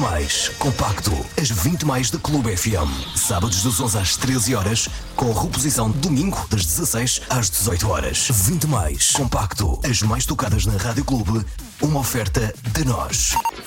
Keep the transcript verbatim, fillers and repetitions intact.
mais compacto. As vinte mais da Clube F M. Sábados das onze às treze horas, com reposição domingo das dezasseis às dezoito horas. vinte mais compacto. As mais tocadas na Rádio Clube. Uma oferta de nós.